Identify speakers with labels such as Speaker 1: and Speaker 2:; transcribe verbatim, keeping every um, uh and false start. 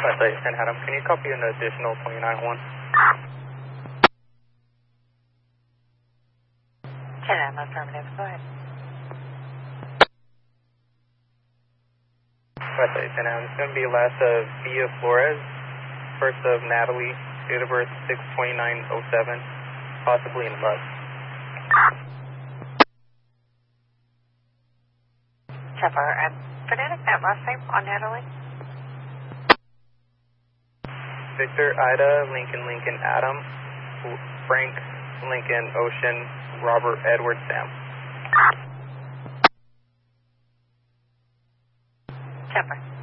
Speaker 1: West Saint Adam, can you copy an additional twenty-nine one?
Speaker 2: ten Adam, affirmative. Go ahead.
Speaker 1: West Saint Adam, it's going to be last of Via Flores, first of Natalie, date of birth six twenty-nine oh seven, possibly in love.
Speaker 2: Chopper, uh, phonetic that last name on Natalie?
Speaker 1: Victor, Ida, Lincoln, Lincoln, Adam, Frank, Lincoln, Ocean, Robert, Edward, Sam.
Speaker 2: Chopper.